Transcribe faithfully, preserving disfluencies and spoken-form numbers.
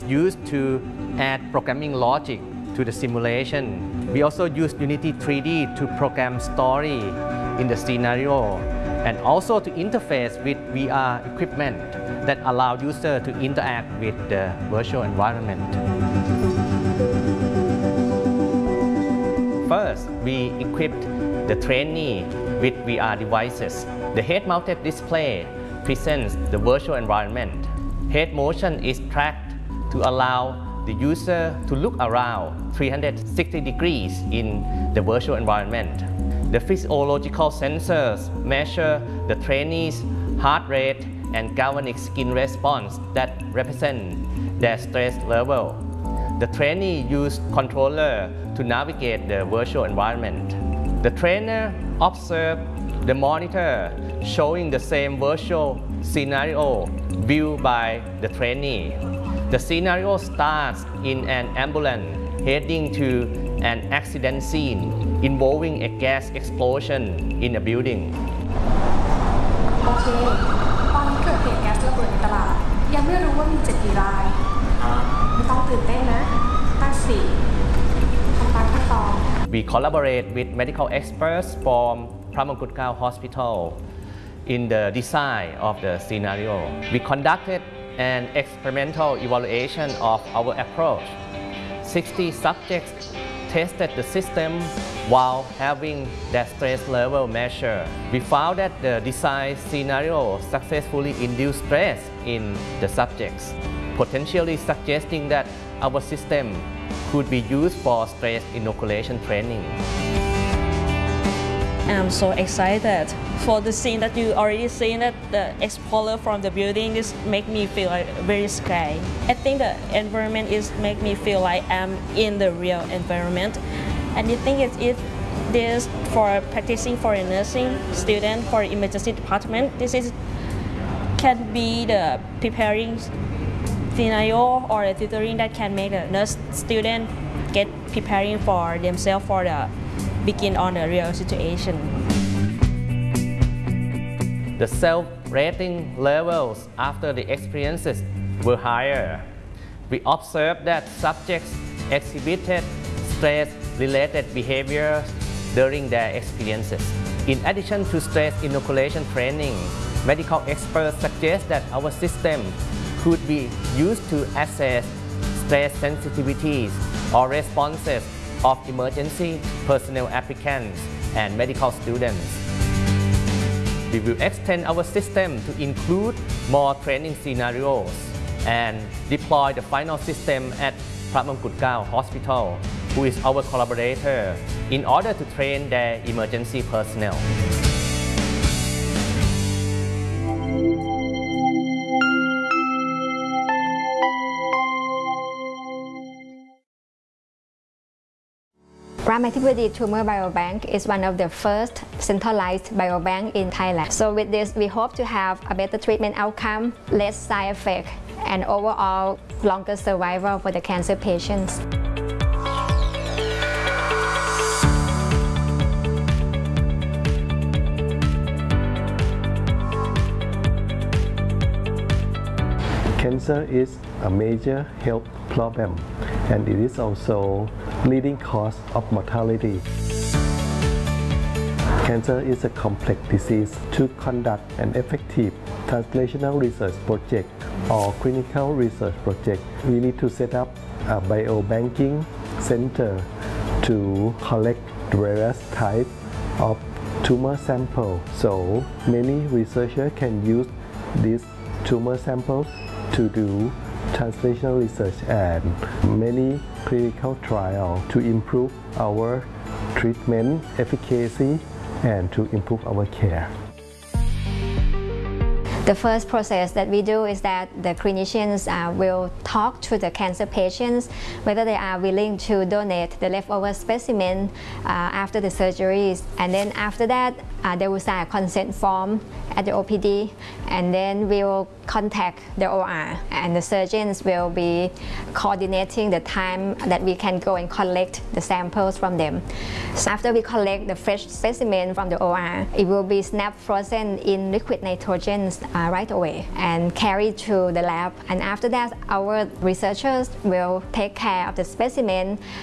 used to add programming logic to the simulation. We also use Unity three D to program story in the scenario and also to interface with V R equipment that allow users to interact with the virtual environment. First, we equipped the trainee with V R devices. The head-mounted display presents the virtual environment. Head motion is tracked to allow the user to look around three hundred sixty degrees in the virtual environment. The physiological sensors measure the trainee's heart rate and galvanic skin response that represent their stress level. The trainee used controller to navigate the virtual environment. The trainer observed the monitor showing the same virtual scenario viewed by the trainee. The scenario starts in an ambulance heading to an accident scene involving a gas explosion in a building. โอเค ตอนนี้เกิดเหตุแก๊สระเบิดในตลาด ยังไม่รู้ว่ามีเจ็บกี่ราย ไม่ต้องตื่นเต้นนะตั้งสี่ทำตามขั้นตอน We collaborate with medical experts from Pramangkutkau Hospital in the design of the scenario. We conducted an experimental evaluation of our approach. sixty subjects tested the system while having their stress level measured. We found that the design scenario successfully induced stress in the subjects, potentially suggesting that our system could be used for stress inoculation training. I'm so excited for the scene that you already seen that the explorer from the building is make me feel like very scared. I think the environment is make me feel like I'm in the real environment. And I think it's it this for practicing for a nursing student for emergency department. This is can be the preparing scenario or the tutoring that can make the nurse student get preparing for themselves for the begin on the real situation. The self-rating levels after the experiences were higher. We observed that subjects exhibited stress-related behaviors during their experiences. In addition to stress inoculation training, medical experts suggest that our system could be used to assess stress sensitivities or responses of emergency personnel applicants and medical students. We will extend our system to include more training scenarios and deploy the final system at Pramangkutkau Hospital, who is our collaborator, in order to train their emergency personnel. Ramathibodi Tumor Biobank is one of the first centralized biobank in Thailand. So with this, we hope to have a better treatment outcome, less side effect, and overall longer survival for the cancer patients. Cancer is a major health problem, and it is also leading cause of mortality. Cancer is a complex disease. To conduct an effective translational research project or clinical research project, we need to set up a biobanking center to collect various types of tumor samples. So many researchers can use these tumor samples to do translational research and many clinical trials to improve our treatment efficacy and to improve our care. The first process that we do is that the clinicians uh, will talk to the cancer patients whether they are willing to donate the leftover specimen uh, after the surgeries, and then after that uh, they will sign a consent form at the O P D, and then we will contact the O R, and the surgeons will be coordinating the time that we can go and collect the samples from them. So after we collect the fresh specimen from the O R, it will be snap frozen in liquid nitrogen uh, right away and carried to the lab. And after that, our researchers will take care of the specimen